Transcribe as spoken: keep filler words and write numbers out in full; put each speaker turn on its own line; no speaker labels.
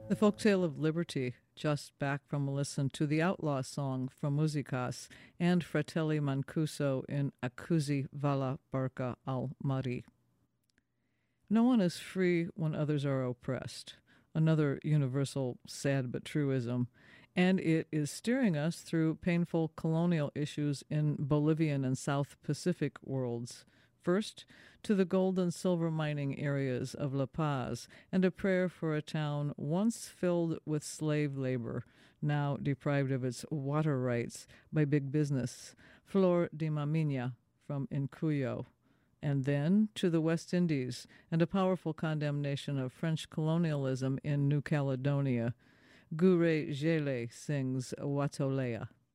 The folktale of liberty, just back from a listen to the outlaw song from Musicas and Fratelli Mancuso in Accusi Valla Barca al Mari. No one is free when others are oppressed. Another universal, sad but truism. And it is steering us through painful colonial issues in Bolivian and South Pacific worlds. First, to the gold and silver mining areas of La Paz, and a prayer for a town once filled with slave labor, now deprived of its water rights by big business, Flor de Mamina from Incuyo. And then to the West Indies, and a powerful condemnation of French colonialism in New Caledonia. Gure Gele sings Watolea.